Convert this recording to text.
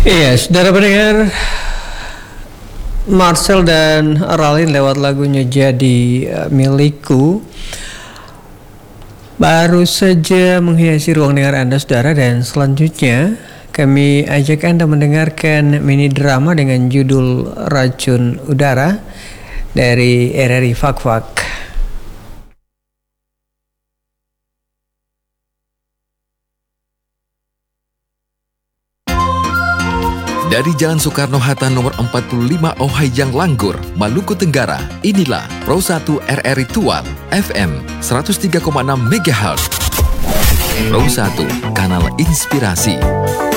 Iya, saudara pendengar, Marcel dan Ralin lewat lagunya Jadi Milikku baru saja menghiasi ruang dengar Anda, saudara. Dan selanjutnya kami ajak Anda mendengarkan mini drama dengan judul Racun Udara dari RRI Fak Fak. Dari Jalan Soekarno-Hatta nomor 45 Ohayjang Langgur, Maluku Tenggara, inilah Pro 1 RRI Tual FM 103,6 MHz. Pro 1, kanal inspirasi.